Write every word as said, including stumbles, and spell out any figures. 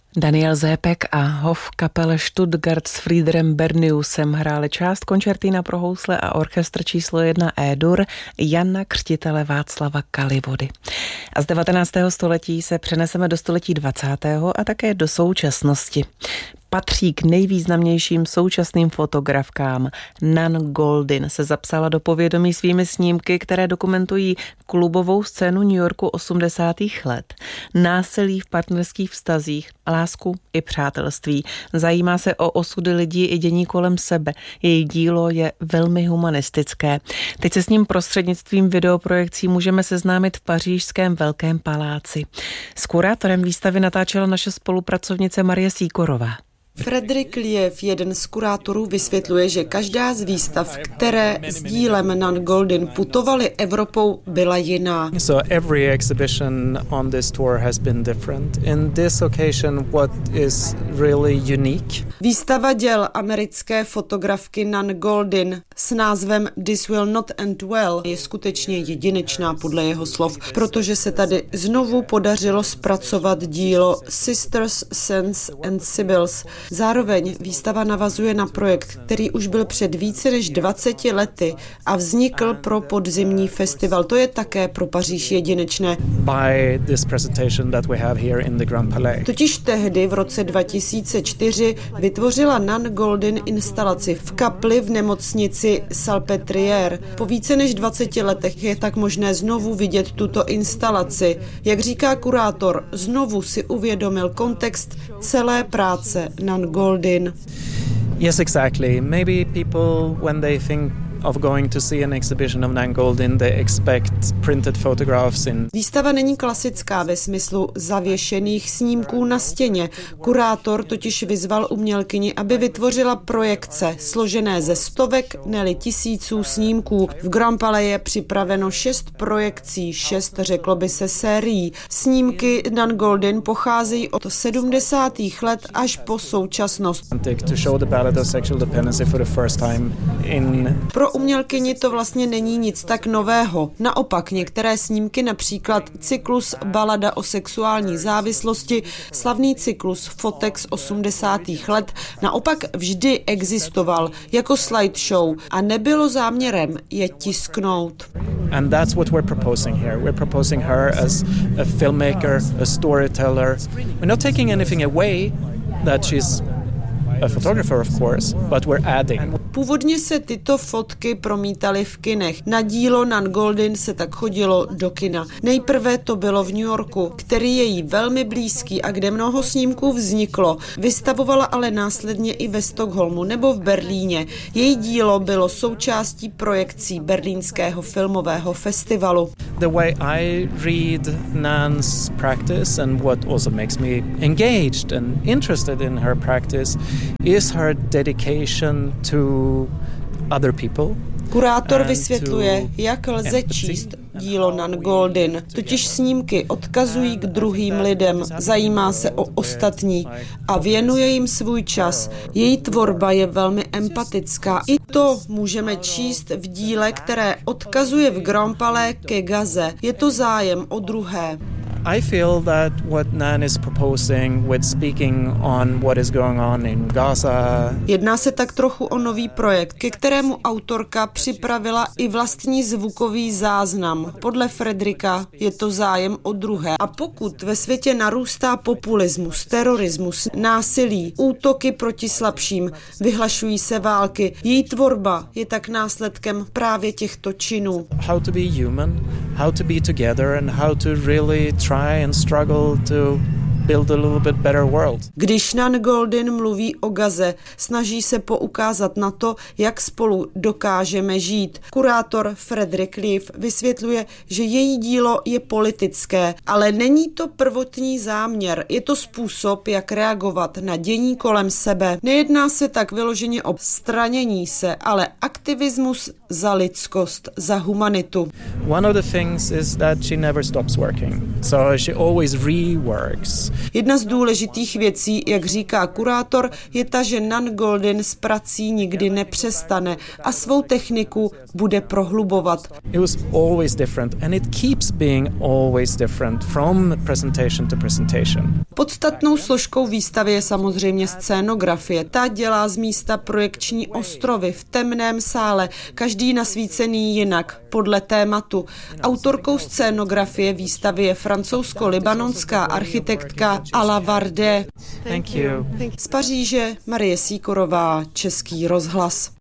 Daniel Zépek a Hof kapele Stuttgart s Friederem Berniusem hráli část koncertina pro housle a orchestr číslo jedna E-dur Jana Křtitele Václava Kalivody. A z devatenáctého století se přeneseme do století dvacátého a také do současnosti. Patří k nejvýznamnějším současným fotografkám. Nan Goldin se zapsala do povědomí svými snímky, které dokumentují klubovou scénu New Yorku osmdesátých let. Násilí v partnerských vztazích, lásku i přátelství. Zajímá se o osudy lidí i dění kolem sebe. Její dílo je velmi humanistické. Teď se s ním prostřednictvím videoprojekcí můžeme seznámit v pařížském Velkém paláci. S kurátorem výstavy natáčela naše spolupracovnice Marie Sýkorová. Frédéric Liev, jeden z kurátorů, vysvětluje, že každá z výstav, které s dílem Nan Goldin putovaly Evropou, byla jiná. So every exhibition on this tour has been different. In this occasion, what is really unique? Výstava děl americké fotografky Nan Goldin s názvem This Will Not End Well je skutečně jedinečná podle jeho slov, protože se tady znovu podařilo zpracovat dílo Sisters, Saints and Sibyls. Zároveň výstava navazuje na projekt, který už byl před více než dvaceti lety a vznikl pro podzimní festival. To je také pro Paříž jedinečné. By this presentation that we have here in the Grand Palais. Totiž tehdy v roce dva tisíce čtyři vytvořila Nan Goldin instalaci v kapli v nemocnici Salpêtrière. Po více než dvaceti letech je tak možné znovu vidět tuto instalaci. Jak říká kurátor, znovu si uvědomil kontext celé práce Nan Goldin. Yes, exactly. Maybe people, when they think of going to see an exhibition of Nan Goldin, they expect printed photographs in. Výstava není klasická ve smyslu zavěšených snímků na stěně. Kurátor totiž vyzval umělkyni, aby vytvořila projekce složené ze stovek, neli tisíců snímků. V Grand Palais je připraveno šest projekcí, šest, řeklo by se, sérií. Snímky Nan Goldin pocházejí od sedmdesátých let až po současnost. To show the ballad of sexual dependency for the first time in. Pro umělkyni to vlastně není nic tak nového. Naopak některé snímky, například cyklus Balada o sexuální závislosti, slavný cyklus fotek z osmdesátých let, naopak vždy existoval jako slideshow a nebylo záměrem je tisknout. And that's what we're proposing here. We're proposing her as a filmmaker, a storyteller. We're not taking anything away that she's a photographer, of course, but we're adding. Původně se tyto fotky promítaly v kinech. Na dílo Nan Goldin se tak chodilo do kina. Nejprve to bylo v New Yorku, který je jí velmi blízký a kde mnoho snímků vzniklo. Vystavovala ale následně i ve Stockholmu nebo v Berlíně. Její dílo bylo součástí projekcí berlínského filmového festivalu. The way I read Nan's practice and what also makes me engaged and interested in her practice is her dedication to other people. Kurátor vysvětluje, jak lze číst dílo Nan Goldin. Totiž snímky odkazují k druhým lidem, zajímá se o ostatní a věnuje jim svůj čas. Její tvorba je velmi empatická. I to můžeme číst v díle, které odkazuje v Grand Palais ke Gaze. Je to zájem o druhé. I feel that what Nan is proposing with speaking on what is going on in Gaza. Jedná se tak trochu o nový projekt, ke kterému autorka připravila i vlastní zvukový záznam. Podle Fredrika je to zájem o druhé. A pokud ve světě narůstá populismus, terorismus, násilí, útoky proti slabším, vyhlašují se války, její tvorba je tak následkem právě těchto činů. How to be human, how to be together and how to really try and struggle to build a little bit better world. Když Nan Goldin mluví o Gaze, snaží se poukázat na to, jak spolu dokážeme žít. Kurátor Frédéric Liev vysvětluje, že její dílo je politické, ale není to prvotní záměr, je to způsob, jak reagovat na dění kolem sebe. Nejedná se tak vyloženě o stranění se, ale aktivismus za lidskost, za humanitu. One of the things is that she never stops working. So she always reworks. Jedna z důležitých věcí, jak říká kurátor, je ta, že Nan Goldin s prací nikdy nepřestane a svou techniku bude prohlubovat. It was always different and it keeps being always different from presentation to presentation. Podstatnou složkou výstavy je samozřejmě scénografie. Ta dělá z místa projekční ostrovy v temném sále, každý nasvícený jinak, podle tématu. Autorkou scénografie výstavy je francouzsko-libanonská architektka Ala Vardé. Thank you. Z Paříže Marie Sýkorová, Český rozhlas.